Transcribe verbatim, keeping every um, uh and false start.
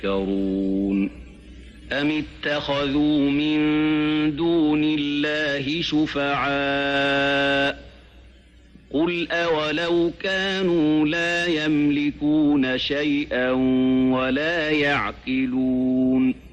يذكرون أم اتخذوا من دون الله شفعاء قل أولو كانوا لا يملكون شيئا ولا يعقلون